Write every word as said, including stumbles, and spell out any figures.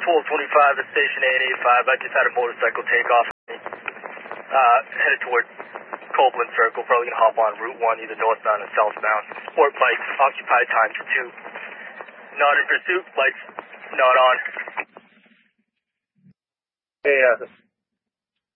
full twenty-five to station eight eighty-five. I just had a motorcycle take off. Uh, headed toward Copeland Circle. Probably gonna hop on Route one, either northbound or southbound. Or lights, occupied time for two. Not in pursuit, lights not on. Hey, uh,